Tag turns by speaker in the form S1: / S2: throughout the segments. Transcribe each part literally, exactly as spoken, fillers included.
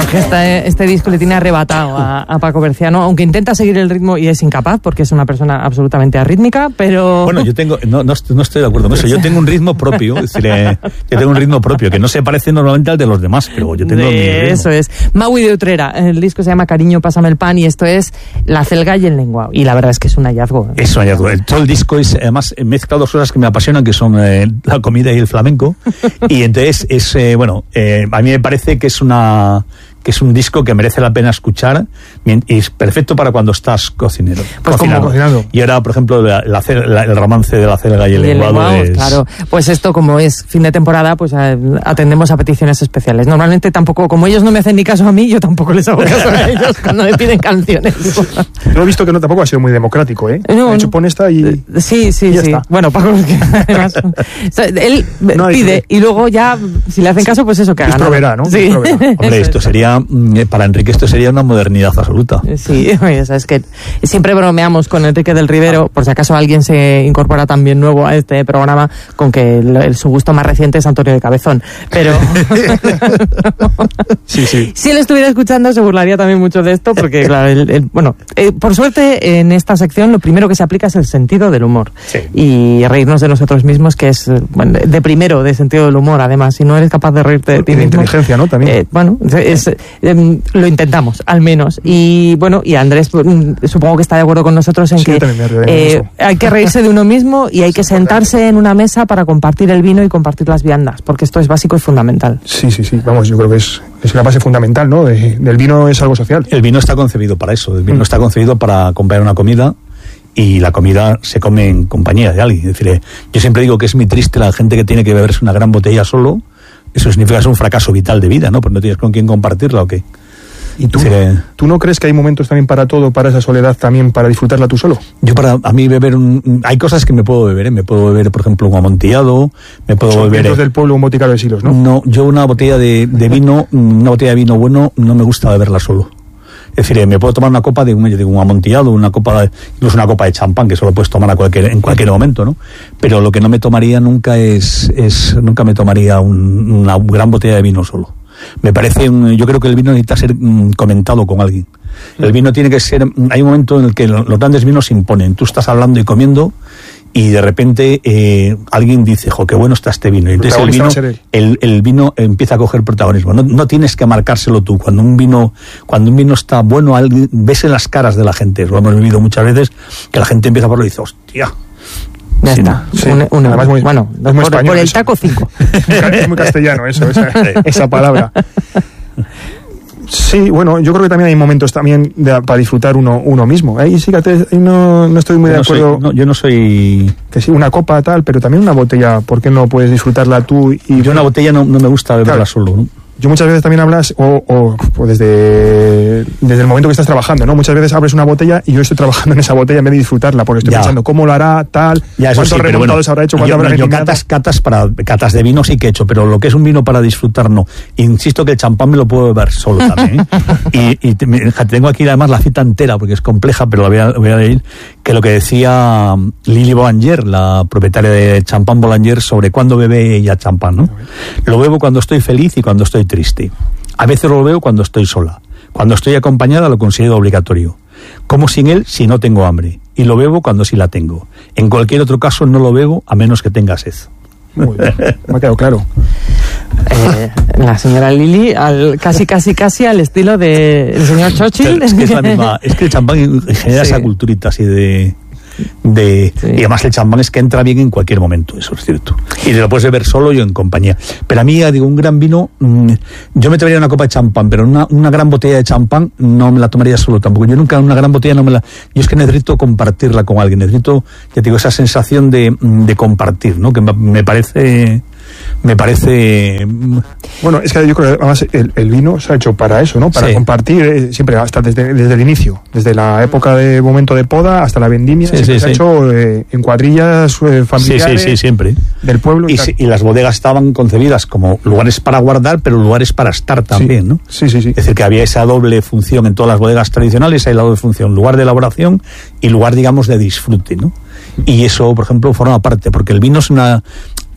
S1: Este, este disco le tiene arrebatado a, a Paco Berciano, aunque intenta seguir el ritmo y es incapaz porque es una persona absolutamente arrítmica, pero...
S2: Bueno, yo tengo, no, no, no estoy de acuerdo con eso, yo tengo un ritmo propio, es decir, eh, yo tengo un ritmo propio que no se parece normalmente al de los demás, pero yo tengo
S1: de,
S2: mi ritmo.
S1: Eso es. Maui de Utrera, el disco se llama Cariño, pásame el pan y esto es La Celga y el Lenguao, y la verdad es que es un hallazgo.
S2: Es un hallazgo, el, todo el disco es, además, mezcla dos cosas que me apasionan, que son eh, la comida y el flamenco, y entonces es, eh, bueno, eh, a mí me parece que es una... que es un disco que merece la pena escuchar y es perfecto para cuando estás cocinero.
S3: Pues cocinando. cocinando.
S2: Y ahora, por ejemplo, la, la, la, el romance de La Celga y el, y el Lenguado es...
S1: Claro, pues esto como es fin de temporada, pues atendemos a peticiones especiales. Normalmente tampoco, como ellos no me hacen ni caso a mí, yo tampoco les hago caso a ellos cuando me piden canciones.
S3: Yo he visto que no tampoco ha sido muy democrático, ¿eh?
S1: No,
S3: de hecho, pone esta y...
S1: Sí, sí,
S3: y ya
S1: sí.
S3: está.
S1: Bueno, Paco, además... O sea, él no, pide y luego ya, si le hacen caso, pues eso que hagan.
S3: Proveerá, ¿no?
S1: Sí.
S2: Hombre, esto sería... Para Enrique esto sería una modernidad absoluta.
S1: Sí, o sea, es que siempre bromeamos con Enrique del Rivero, por si acaso alguien se incorpora también nuevo a este programa, con que el, el, su gusto más reciente es Antonio de Cabezón, pero
S3: sí, sí.
S1: si él estuviera escuchando se burlaría también mucho de esto, porque claro, el, el, bueno, eh, por suerte en esta sección lo primero que se aplica es el sentido del humor,
S2: sí.
S1: Y reírnos de nosotros mismos, que es, bueno, de primero de sentido del humor, además, si no eres capaz de reírte de ti mismo,
S3: inteligencia, ¿no? También.
S1: Eh, bueno, es, es eh, lo intentamos, al menos. Y bueno, y Andrés supongo que está de acuerdo con nosotros en
S3: sí,
S1: que eh, hay que reírse de uno mismo y hay que sentarse en una mesa para compartir el vino y compartir las viandas, porque esto es básico y fundamental.
S3: Sí, sí, sí. Vamos, yo creo que es, es una base fundamental, ¿no? De, del vino es algo social.
S2: El vino está concebido para eso. El vino mm. está concebido para acompañar una comida, y la comida se come en compañía de alguien. Es decir, yo siempre digo que es muy triste la gente que tiene que beberse una gran botella solo. Eso significa que es un fracaso vital de vida, ¿no? Pues no tienes con quién compartirla o qué.
S3: ¿Y tú,
S2: decir, eh,
S3: tú no crees que hay momentos también para todo, para esa soledad también, para disfrutarla tú solo?
S2: Yo para a mí beber un, hay cosas que me puedo beber, ¿eh? Me puedo beber, por ejemplo, un amontillado, me puedo
S3: Son
S2: beber...
S3: vientos del pueblo, un boticario de silos, ¿no?
S2: No, yo una botella de, de vino, una botella de vino bueno, no me gusta beberla solo. Es decir, me puedo tomar una copa de un, de un amontillado, una copa de, incluso una copa de champán, que solo puedes tomar a cualquier, en cualquier momento, ¿no? Pero lo que no me tomaría nunca es, es nunca me tomaría un, una gran botella de vino solo. Me parece, un, yo creo que el vino necesita ser um, comentado con alguien. El vino tiene que ser, hay un momento en el que los grandes vinos se imponen. Tú estás hablando y comiendo y de repente eh, alguien dice, jo, qué bueno está este vino. Y entonces el vino, el, el vino empieza a coger protagonismo. No, no tienes que marcárselo tú. Cuando un vino, cuando un vino está bueno, alguien, ves en las caras de la gente. Lo hemos vivido muchas veces, que la gente empieza a verlo y dice, hostia.
S1: Ya sí, está.
S3: Sí.
S1: Un, un,
S3: Además, muy,
S1: bueno,
S3: muy
S1: por,
S3: español,
S1: por el
S3: eso.
S1: taco cinco.
S3: Es muy castellano eso, esa, esa palabra. Sí, bueno, yo creo que también hay momentos también de, para disfrutar uno uno mismo. Ahí sí que no, no estoy muy
S2: yo
S3: de
S2: no
S3: acuerdo.
S2: Soy, no, yo no soy...
S3: Que sí, una copa tal, pero también una botella. ¿Por qué no puedes disfrutarla tú? Y
S2: yo una botella no, no me gusta beberla claro. solo, ¿no?
S3: Yo muchas veces también hablas, o, o, o desde, desde el momento que estás trabajando, ¿no? Muchas veces abres una botella y yo estoy trabajando en esa botella en vez de disfrutarla, porque estoy ya. pensando cómo lo hará, tal,
S2: ya,
S3: cuántos
S2: sí,
S3: remontados
S2: bueno,
S3: habrá hecho, cuánto
S2: yo,
S3: habrá
S2: yo catas, catas, para, catas de vino sí que he hecho, pero lo que es un vino para disfrutar, no. Insisto que el champán me lo puedo beber solo también, ¿eh? y, y te, me, tengo aquí además la cita entera, porque es compleja, pero la voy a, voy a leer, que lo que decía Lili Boulanger, la propietaria de Champán Boulanger, sobre cuándo bebe ella champán, ¿no? Lo bebo cuando estoy feliz y cuando estoy triste. A veces lo veo cuando estoy sola. Cuando estoy acompañada lo considero obligatorio. Como sin él si no tengo hambre. Y lo bebo cuando sí la tengo. En cualquier otro caso no lo bebo a menos que tenga sed.
S3: Muy bien, me ha quedado claro.
S1: Eh, la señora Lili, al, casi, casi, casi al estilo del señor Churchill.
S2: Es que es la misma. Es que el champán genera sí. esa culturita así de... de sí. Y además el champán es que entra bien en cualquier momento, eso es cierto, y te lo puedes beber solo y en compañía, pero a mí, digo, un gran vino, mmm, yo me tomaría una copa de champán, pero una, una gran botella de champán no me la tomaría solo tampoco, yo nunca una gran botella no me la, yo es que necesito compartirla con alguien, necesito, ya te digo, esa sensación de, de compartir, ¿no? Que me parece me parece...
S3: Bueno, es que yo creo que además el, el vino se ha hecho para eso, ¿no? Para sí. compartir, eh, siempre, hasta desde, desde el inicio, desde la época de momento de poda hasta la vendimia,
S2: sí,
S3: siempre
S2: sí,
S3: se
S2: sí.
S3: ha hecho eh, en cuadrillas eh, familiares.
S2: Sí, sí, sí, siempre.
S3: Del pueblo.
S2: Y, y, y las bodegas estaban concebidas como lugares para guardar, pero lugares para estar también,
S3: sí.
S2: ¿no?
S3: Sí, sí, sí.
S2: Es decir, que había esa doble función en todas las bodegas tradicionales, hay la doble función, lugar de elaboración y lugar, digamos, de disfrute, ¿no? Y eso, por ejemplo, forma parte, porque el vino es una...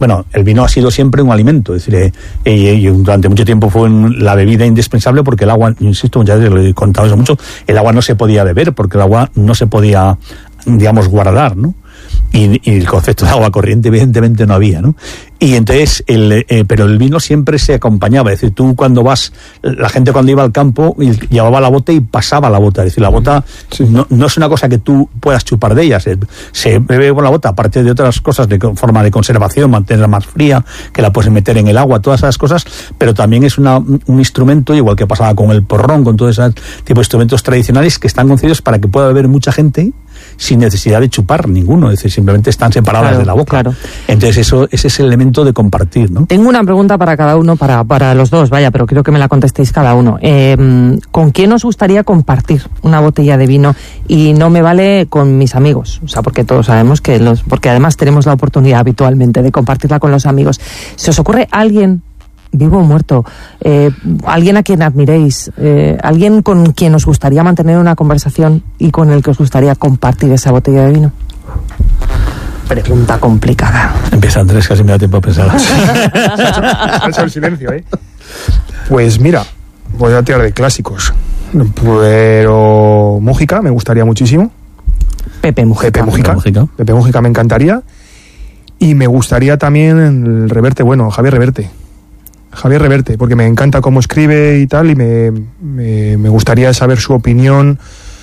S2: bueno, el vino ha sido siempre un alimento, es decir, eh, y, y durante mucho tiempo fue un, la bebida indispensable, porque el agua, insisto, muchas veces lo he contado eso mucho, el agua no se podía beber, porque el agua no se podía, digamos, guardar, ¿no? Y, y el concepto de agua corriente evidentemente no había, ¿no? Y entonces, el, eh, pero el vino siempre se acompañaba, es decir, tú cuando vas, la gente cuando iba al campo llevaba la bota y pasaba la bota, es decir, la bota sí. no, no es una cosa que tú puedas chupar de ella, se, se bebe con la bota, aparte de otras cosas de forma de conservación, mantenerla más fría, que la puedes meter en el agua, todas esas cosas, pero también es una, un instrumento, igual que pasaba con el porrón, con todo ese tipo de instrumentos tradicionales que están concebidos para que pueda beber mucha gente sin necesidad de chupar ninguno, es decir, simplemente están separadas claro, de la boca. Claro. Entonces eso, ese es el elemento de compartir, ¿no?
S1: Tengo una pregunta para cada uno, para, para los dos, vaya, pero quiero que me la contestéis cada uno. Eh, ¿Con quién os gustaría compartir una botella de vino? Y no me vale con mis amigos, o sea, porque todos sabemos que los, porque además tenemos la oportunidad habitualmente de compartirla con los amigos. ¿Se os ocurre alguien, vivo o muerto, eh, alguien a quien admiréis, eh, alguien con quien os gustaría mantener una conversación y con el que os gustaría compartir esa botella de vino? Pregunta complicada.
S2: Empieza Andrés, casi me da tiempo a pensar.
S3: Ha hecho el silencio, ¿eh? Pues mira, voy a tirar de clásicos, pero Mújica me gustaría muchísimo.
S1: Pepe Mújica.
S3: Pepe Mújica.
S2: Mújica.
S3: Pepe Mújica me encantaría. Y me gustaría también el Reverte, bueno, Javier Reverte. Javier Reverte, porque me encanta cómo escribe y tal, y me, me, me gustaría saber su opinión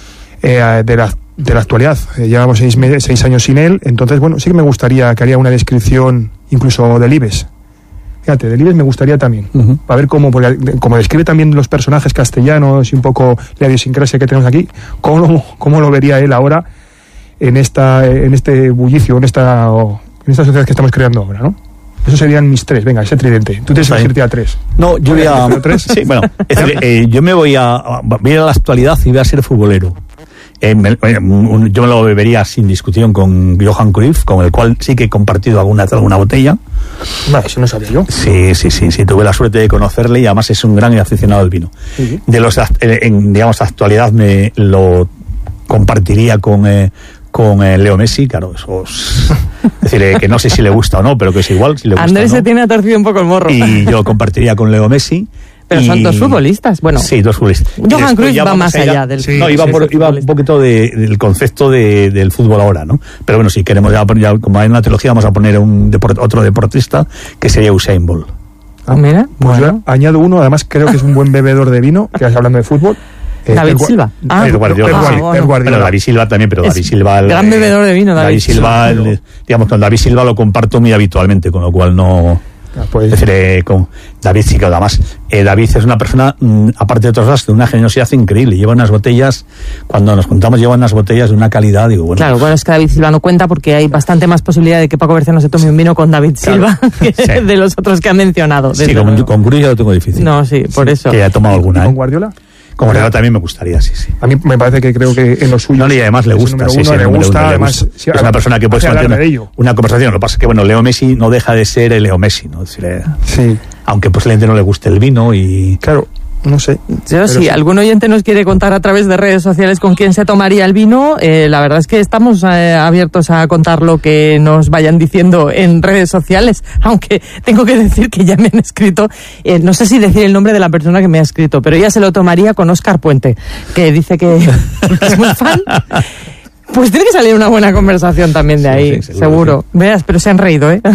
S3: eh, de, la, de la actualidad. Eh, llevamos seis, seis años sin él, entonces, bueno, sí que me gustaría que haría una descripción incluso del Ives. Fíjate, del Ives me gustaría también, uh-huh. para ver cómo, porque como describe también los personajes castellanos y un poco la idiosincrasia que tenemos aquí, cómo, cómo lo vería él ahora en esta en este bullicio, en esta, en esta sociedad que estamos creando ahora, ¿no? Esos serían mis tres, venga, ese tridente. Tú tienes que irte a tres.
S2: No, yo voy a... ¿Tres? Sí, bueno, es decir, eh, yo me voy a, voy a ir a la actualidad y voy a ser futbolero. Eh, me, un, yo me lo bebería sin discusión con Johan Cruyff, con el cual sí que he compartido alguna, alguna botella.
S3: Vale, eso no sabía yo.
S2: Sí, sí, sí, sí, tuve la suerte de conocerle y además es un gran aficionado al vino. Uh-huh. De los, en, digamos, actualidad me lo compartiría con... Eh, con eh, Leo Messi, claro, eso es, es decir, eh, que no sé si le gusta o no, pero que es igual si le gusta.
S1: Andrés
S2: o no.
S1: Se tiene atorcido un poco el morro.
S2: Y yo compartiría con Leo Messi.
S1: Pero
S2: y...
S1: son dos futbolistas, bueno.
S2: Sí, dos futbolistas.
S1: Johan Cruyff va más allá, allá del...
S2: Sí, no, iba,
S1: sí,
S2: por,
S1: sí,
S2: iba un poquito de, del concepto de, del fútbol ahora, ¿no? Pero bueno, si queremos, ya, ya, como hay una trilogía, vamos a poner un deport, otro deportista, que sería Usain Bolt.
S1: Ah, mira.
S3: Pues bueno. Yo añado uno, además creo que es un buen bebedor de vino, que vas hablando de fútbol.
S1: Eh, David
S3: el,
S1: Silva.
S2: Ah, el Guardiola.
S3: Ah,
S2: Sí.
S3: bueno.
S2: Bueno, David Silva también, pero
S1: es
S2: David Silva... El,
S1: gran bebedor de vino, David,
S2: David Silva,
S1: Silva.
S2: El, digamos, con David Silva lo comparto muy habitualmente, con lo cual no...
S3: Ah, pues.
S2: Es decir, eh, con David sí que además, eh, David es una persona, mmm, aparte de otras cosas, de una generosidad increíble. Lleva unas botellas, cuando nos juntamos, lleva unas botellas de una calidad, digo, bueno.
S1: Claro, bueno, es que David Silva no cuenta porque hay bastante más posibilidad de que Paco Berciano se tome un vino con David Silva claro. que sí. de los otros que ha mencionado.
S2: Sí, con, con Cruyff ya lo tengo difícil.
S1: No, sí, por
S2: sí,
S1: eso.
S2: Que ha tomado alguna.
S3: ¿Con
S2: ¿eh?
S3: Guardiola?
S2: Con Guardiola también me gustaría, sí, sí.
S3: A mí me parece que creo que en lo suyo...
S2: No, y además le gusta, sí, sí,
S3: le gusta, además...
S2: Sí, es una persona que puede mantener una conversación. Lo que pasa es que, bueno, Leo Messi no deja de ser el Leo Messi, ¿no? Es decir, eh,
S3: sí.
S2: Aunque posiblemente no le guste el vino y...
S3: Claro, no sé.
S1: Yo, si sí. algún oyente nos quiere contar a través de redes sociales con quién se tomaría el vino, eh, la verdad es que estamos eh, abiertos a contar lo que nos vayan diciendo en redes sociales, aunque tengo que decir que ya me han escrito, eh, no sé si decir el nombre de la persona que me ha escrito, pero ella se lo tomaría con Óscar Puente, que dice que es muy fan. Pues tiene que salir una buena conversación también de ahí, sí, sí, seguro. seguro. Sí. Veas, pero se han reído, ¿eh?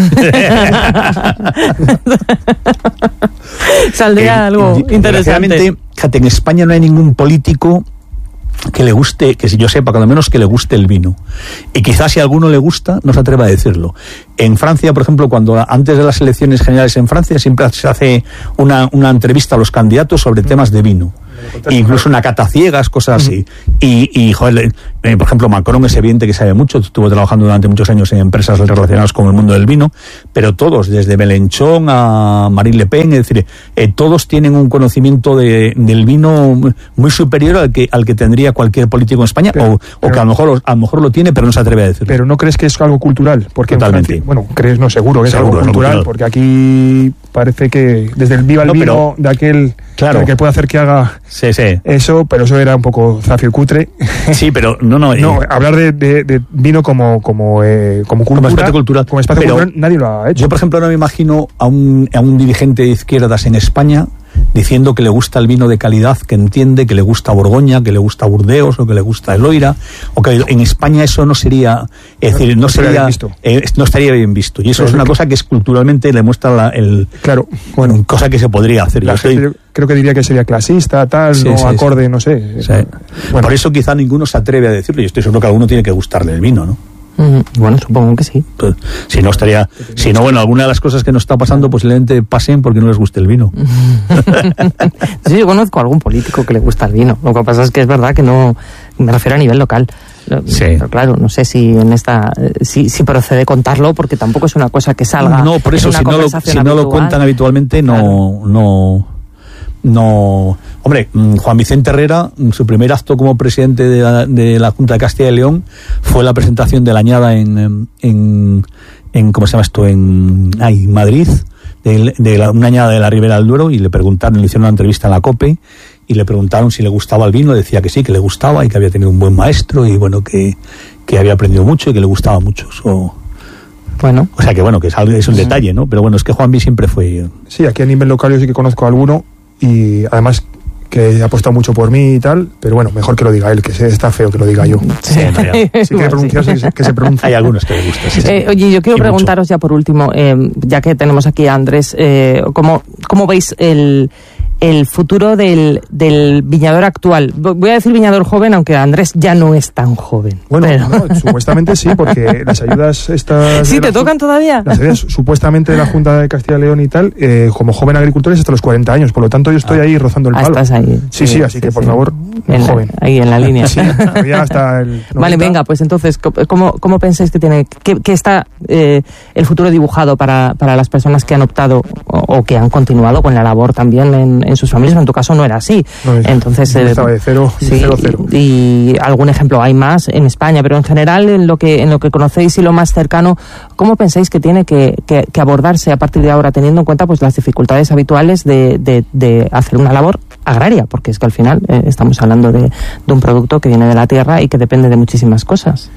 S1: Saldría eh, algo interesante.
S2: Fíjate, en España no hay ningún político que le guste, que si yo sepa, cuando menos que le guste el vino. Y quizás si a alguno le gusta, no se atreva a decirlo. En Francia, por ejemplo, cuando antes de las elecciones generales en Francia, siempre se hace una, una entrevista a los candidatos sobre temas de vino. Incluso una cata ciegas, cosas así. Y, y joder, eh, por ejemplo, Macron es evidente que sabe mucho, estuvo trabajando durante muchos años en empresas relacionadas con el mundo del vino, pero todos, desde Mélenchon a Marine Le Pen, es decir, eh, todos tienen un conocimiento de, del vino muy superior al que al que tendría cualquier político en España, pero, o, pero, o que a lo mejor a lo mejor lo tiene, pero no se atreve a decirlo.
S3: Pero ¿no crees que es algo cultural? Porque
S2: totalmente.
S3: Francia, bueno, crees, no, seguro que es seguro, algo cultural, cultural, porque aquí parece que desde el Viva el
S2: No,
S3: Vino
S2: pero,
S3: de aquel
S2: claro,
S3: de que puede hacer que haga
S2: sí, sí.
S3: eso, pero eso era un poco zafio y cutre.
S2: Sí, pero no, no.
S3: No,
S2: eh,
S3: hablar de, de, de vino como como eh, como cultura,
S2: como espacio cultural.
S3: como espacio
S2: Pero
S3: cultural, nadie lo ha hecho.
S2: Yo, por ejemplo, no me imagino a un, a un dirigente de izquierdas en España diciendo que le gusta el vino de calidad, que entiende, que le gusta Borgoña, que le gusta Burdeos o que le gusta Eloira, o que en España eso no sería, es decir, no,
S3: no estaría
S2: sería,
S3: bien visto.
S2: eh, no estaría bien visto. Y eso
S3: Pero
S2: es una
S3: que,
S2: cosa que es culturalmente le muestra la, el,
S3: claro, bueno,
S2: cosa que se podría hacer.
S3: La
S2: Yo
S3: gente,
S2: estoy,
S3: creo que diría que sería clasista, tal,
S2: sí,
S3: no
S2: sí,
S3: acorde,
S2: sí.
S3: no sé.
S2: Sí.
S3: Bueno.
S2: Por eso quizá ninguno se atreve a decirlo. Yo estoy seguro que a alguno tiene que gustarle el vino, ¿no?
S1: Bueno, supongo que sí.
S2: Pues, si no estaría, si no, bueno, alguna de las cosas que nos está pasando posiblemente pasen porque no les guste el vino.
S1: Sí, yo conozco a algún político que le gusta el vino. Lo que pasa es que es verdad que no, me refiero a nivel local.
S2: Sí.
S1: Pero claro, no sé si en esta, si, si procede contarlo, porque tampoco es una cosa que salga.
S2: No, por eso,
S1: en una
S2: si no lo, si no lo cuentan habitualmente, no, claro. no, no. Hombre, Juan Vicente Herrera, su primer acto como presidente de la, de la Junta de Castilla y León fue la presentación de la añada en, en, en ¿cómo se llama esto? En ay, Madrid, de, de la, una añada de la Ribera del Duero, y le preguntaron, le hicieron una entrevista en la COPE, y le preguntaron si le gustaba el vino, decía que sí, que le gustaba y que había tenido un buen maestro y bueno, que, que había aprendido mucho y que le gustaba mucho. So,
S1: bueno.
S2: O sea que bueno, que es, algo, es un sí. detalle, ¿no? Pero bueno, es que Juanvi siempre fue...
S3: Sí, aquí a nivel local yo sí que conozco a alguno y además que ha apostado mucho por mí y tal, pero bueno, mejor que lo diga él, que está feo que lo diga yo.
S1: Sí,
S3: no, si quiere pronunciarse, que se, que se pronuncie.
S2: Hay algunos que le gustan. Sí, sí.
S1: Eh, oye, yo quiero
S2: y
S1: preguntaros
S2: mucho.
S1: ya por último, eh, ya que tenemos aquí a Andrés, eh, ¿cómo, ¿cómo veis el... el futuro del, del viñador actual? Voy a decir viñador joven, aunque Andrés ya no es tan joven.
S3: Bueno,
S1: pero...
S3: no, supuestamente sí, porque las ayudas estas...
S1: ¿Sí te tocan todavía?
S3: Las ayudas supuestamente de la Junta de Castilla y León y tal, eh, como joven agricultor es hasta los cuarenta años, por lo tanto yo estoy ah. ahí rozando el
S1: ah,
S3: palo.
S1: Estás ahí.
S3: Sí, sí, sí así sí, que por sí. favor,
S1: en la,
S3: joven.
S1: Ahí en la línea.
S3: Sí, ya hasta el noventa.
S1: Vale, venga, pues entonces, ¿cómo, cómo pensáis que tiene, que, que está eh, el futuro dibujado para, para las personas que han optado o, o que han continuado con la labor también en, en sus familias? En tu caso no era así.
S3: No,
S1: entonces
S3: eh, estaba de cero,
S1: sí,
S3: cero, cero.
S1: Y, y algún ejemplo hay más en España, pero en general en lo que en lo que conocéis y lo más cercano, ¿cómo pensáis que tiene que, que, que abordarse a partir de ahora, teniendo en cuenta pues las dificultades habituales de, de, de hacer una labor agraria? Porque es que al final eh, estamos hablando de, de un producto que viene de la tierra y que depende de muchísimas cosas.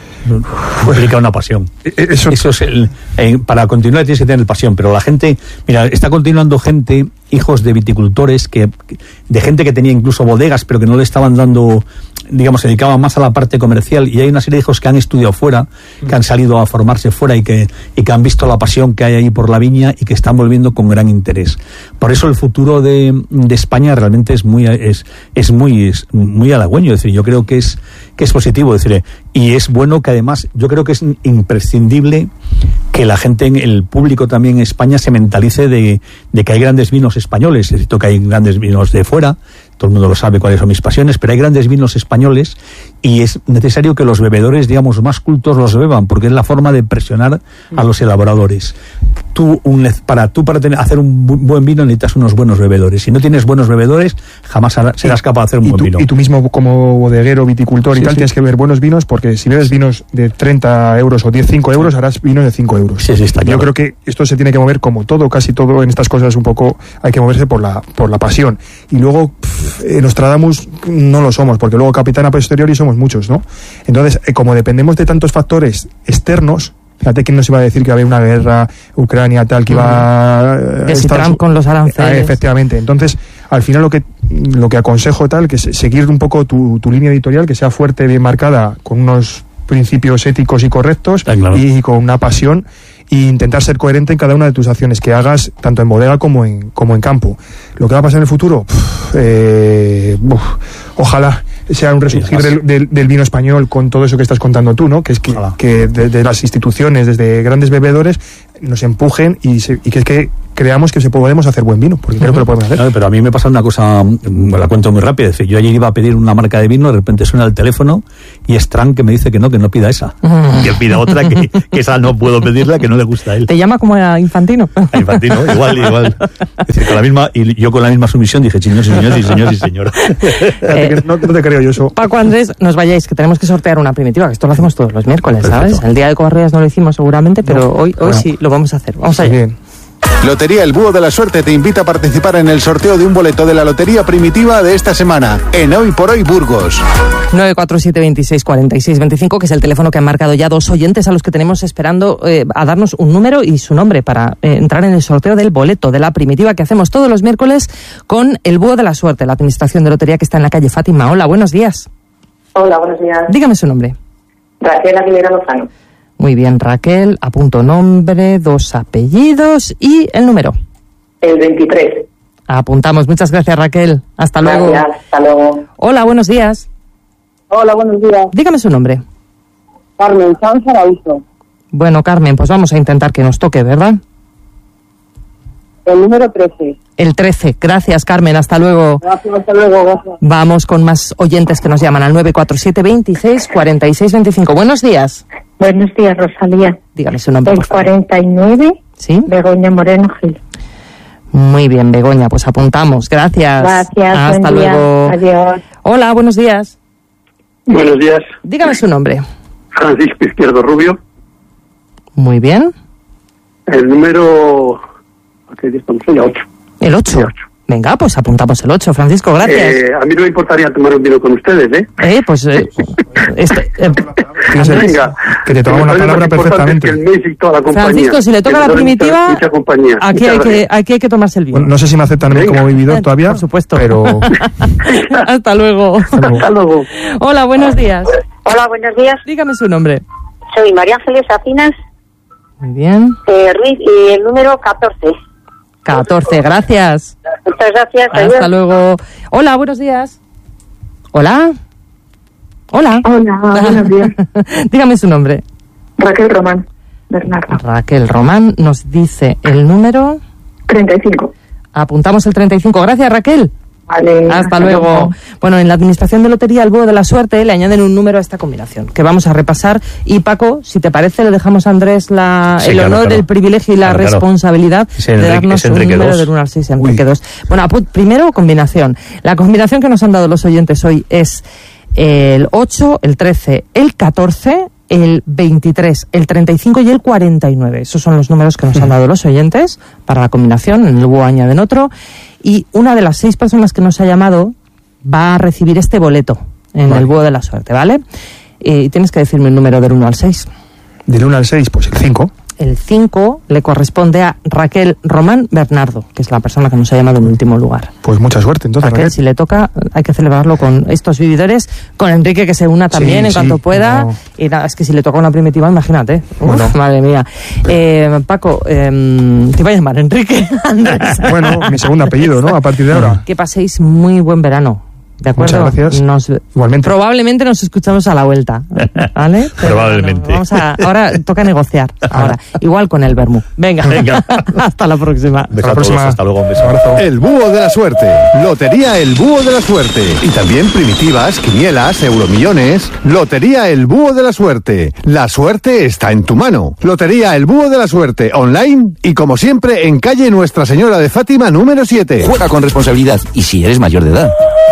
S2: Implica una pasión. Eso, Eso es el, eh, para continuar tienes que tener pasión, pero la gente, mira, está continuando gente, hijos de viticultores, que, de gente que tenía incluso bodegas, pero que no le estaban dando, digamos, se dedicaban más a la parte comercial, y hay una serie de hijos que han estudiado fuera, que han salido a formarse fuera y que, y que han visto la pasión que hay ahí por la viña y que están volviendo con gran interés. Por eso el futuro de, de España realmente es muy, es, es muy, es muy halagüeño, es decir, yo creo que es, que es positivo, es decir, y es bueno que además, yo creo que es imprescindible que la gente, el público también en España se mentalice de, de que hay grandes vinos españoles, es decir, que hay grandes vinos de fuera, todo el mundo lo sabe cuáles son mis pasiones, pero hay grandes vinos españoles y es necesario que los bebedores, digamos, más cultos los beban, porque es la forma de presionar a los elaboradores. Tú, un, para, tú para tener, hacer un buen vino necesitas unos buenos bebedores. Si no tienes buenos bebedores, jamás hará, serás capaz de hacer un
S3: y
S2: buen
S3: tú,
S2: vino.
S3: Y tú mismo como bodeguero, viticultor sí, y tal, sí. tienes que beber buenos vinos, porque si bebes vinos de treinta euros o diez, cinco euros, harás vinos de cinco euros.
S2: Sí, sí, está claro.
S3: Yo creo que esto se tiene que mover como todo, casi todo en estas cosas un poco, hay que moverse por la, por la pasión. Y luego, pff, eh, Nostradamus no lo somos, porque luego capitán a posteriori somos muchos, ¿no? Entonces, eh, como dependemos de tantos factores externos, fíjate quién nos iba a decir que había una guerra, Ucrania, tal, que iba...
S1: Uh-huh. Que si Trump con los aranceles.
S3: Eh, efectivamente. Entonces, al final lo que lo que aconsejo, tal, que es seguir un poco tu, tu línea editorial, que sea fuerte, bien marcada, con unos principios éticos y correctos,
S2: ah, claro.
S3: y con una pasión, e intentar ser coherente en cada una de tus acciones que hagas, tanto en bodega como en, como en campo. Lo que va a pasar en el futuro, uf, eh, uf, ojalá sea un resurgir del, del, del vino español con todo eso que estás contando tú, ¿no? Que es que, que desde de las instituciones, desde grandes bebedores, nos empujen y, se, y que es que creamos que se podemos hacer buen vino, porque uh-huh. creo que lo podemos hacer.
S2: No, pero a mí me pasa una cosa, me la cuento muy rápida, es decir, yo ayer iba a pedir una marca de vino, de repente suena el teléfono y es Tran que me dice que no, que no pida esa, uh-huh. que pida otra, que, que esa no puedo pedirla, que no le gusta a él.
S1: ¿Te llama como a Infantino?
S2: A Infantino, igual, igual. Es decir, con la misma, y yo con la misma sumisión dije, señor, señor, sí, señor, sí, señor.
S3: Eh, no, no te creo yo eso.
S1: Paco, Andrés, nos vayáis, que tenemos que sortear una primitiva, que esto lo hacemos todos los miércoles, Perfecto. ¿Sabes? El día de Covarrubias no lo hicimos seguramente, pero no, hoy, hoy bueno. sí lo vamos a hacer. Vamos allá.
S3: Bien.
S4: Lotería El Búho de la Suerte te invita a participar en el sorteo de un boleto de la Lotería Primitiva de esta semana, en Hoy por Hoy Burgos.
S1: nueve cuatro siete, veintiséis, cuarenta y seis, veinticinco, que es el teléfono que han marcado ya dos oyentes a los que tenemos esperando eh, a darnos un número y su nombre para eh, entrar en el sorteo del boleto de la Primitiva que hacemos todos los miércoles con El Búho de la Suerte, la administración de lotería que está en la calle Fátima. Hola, buenos días.
S5: Hola, buenos días.
S1: Dígame su nombre.
S5: Raquel Aguilera Lozano.
S1: Muy bien, Raquel, apunto nombre, dos apellidos y el número.
S5: El veintitrés.
S1: Apuntamos. Muchas gracias, Raquel. Hasta luego.
S5: Gracias, hasta luego.
S1: Hola, buenos días.
S6: Hola, buenos días.
S1: Dígame su nombre.
S6: Carmen Sanz Arauzo.
S1: Bueno, Carmen, pues vamos a intentar que nos toque, ¿verdad?
S6: El número trece.
S1: El trece. Gracias, Carmen. Hasta luego.
S6: Gracias, hasta luego. Gracias.
S1: Vamos con más oyentes que nos llaman al nueve cuatro siete, veintiséis, cuarenta y seis, veinticinco. Buenos días.
S7: Buenos días, Rosalía.
S1: Dígame su nombre,
S7: El
S1: por favor.
S7: cuarenta y nueve,
S1: ¿Sí?
S7: Begoña Moreno Gil.
S1: Muy bien, Begoña, pues apuntamos. Gracias.
S7: Gracias,
S1: Hasta
S7: buen día.
S1: luego.
S7: Adiós.
S1: Hola, buenos días.
S8: Buenos días.
S1: Dígame su nombre.
S8: Francisco Izquierdo Rubio.
S1: Muy bien.
S8: El número... ¿Qué día estamos hoy? ocho.
S1: El ocho.
S8: El ocho.
S1: Venga, pues apuntamos el ocho, Francisco, gracias.
S8: Eh, a mí no me importaría tomar un vino con ustedes, ¿eh?
S1: Eh, pues... Eh, este, eh,
S8: Venga.
S3: Que te tomamos la palabra perfectamente.
S8: Que el mes y toda la compañía.
S1: Francisco, si le toca
S8: Que
S1: la
S8: me duele
S1: Primitiva,
S8: mucha, mucha compañía.
S1: aquí, hay que, aquí hay que tomarse el vino.
S3: Bueno, no sé si me aceptan a mí
S8: Venga.
S3: como vividor todavía.
S1: Por supuesto.
S3: Pero
S1: Hasta luego.
S8: Hasta luego.
S1: Hola, buenos días.
S7: Hola, buenos días.
S1: Dígame su nombre.
S7: Soy María Ángeles Afinas
S1: Muy bien.
S7: eh, Ruiz y el número catorce.
S1: catorce, gracias.
S7: Muchas gracias.
S1: Hasta
S7: Adiós.
S1: luego. Hola, buenos días. Hola. Hola.
S7: Hola, buenos días.
S1: Dígame su nombre.
S7: Raquel Román Bernardo.
S1: Raquel Román nos dice el número.
S7: treinta y cinco.
S1: Apuntamos el treinta y cinco. Gracias, Raquel.
S7: Vale.
S1: Hasta luego. Bueno, en la Administración de Lotería El Búho de la Suerte le añaden un número a esta combinación, que vamos a repasar. Y Paco, si te parece, le dejamos a Andrés la,
S2: Sí,
S1: el
S2: claro,
S1: honor,
S2: claro.
S1: el privilegio y la
S2: Claro, claro.
S1: responsabilidad
S2: Es
S1: de
S2: Enrique-
S1: darnos
S2: es
S1: un
S2: Enrique
S1: número
S2: dos.
S1: del uno al seis, Enrique dos. Bueno, apu- primero combinación. La combinación que nos han dado los oyentes hoy es el ocho, el trece, el catorce, el veintitrés, el treinta y cinco y el cuarenta y nueve. Esos son los números que nos han dado los oyentes para la combinación. En el búho añaden otro. Y una de las seis personas que nos ha llamado va a recibir este boleto en
S3: Vale.
S1: el búho de la suerte, ¿vale? Y tienes que decirme un número del uno al seis.
S3: del uno al seis, pues el cinco.
S1: El cinco le corresponde a Raquel Román Bernardo, que es la persona que nos ha llamado en último lugar.
S3: Pues mucha suerte, entonces,
S1: Raquel,
S3: Raquel.
S1: si le toca, hay que celebrarlo con estos vividores, con Enrique que se una también
S3: Sí,
S1: en
S3: sí,
S1: cuanto pueda.
S3: no.
S1: Y nada, es que si le toca una primitiva, imagínate. Uf,
S3: Bueno.
S1: madre mía. Eh, Paco, eh, te iba a llamar Enrique. Andrés.
S3: Bueno, mi segundo apellido, ¿no? A partir de ahora.
S1: Que paséis muy buen verano. ¿De acuerdo?
S3: Muchas gracias.
S1: Nos,
S3: Igualmente.
S1: Probablemente nos escuchamos a la vuelta, ¿vale? Pero
S2: Probablemente.
S1: bueno, vamos a, ahora toca negociar. Ahora, igual con el vermú. Venga,
S2: Venga.
S1: hasta la próxima.
S2: Beso
S3: Hasta la
S2: a todos,
S3: próxima.
S2: hasta luego, un beso.
S3: Abrazo.
S4: El Búho de la Suerte. Lotería El Búho de la Suerte. Y también primitivas, quinielas, euromillones. Lotería El Búho de la Suerte. La suerte está en tu mano. Lotería El Búho de la Suerte. Online y como siempre en calle Nuestra Señora de Fátima número siete.
S9: Juega con responsabilidad y si eres mayor de edad.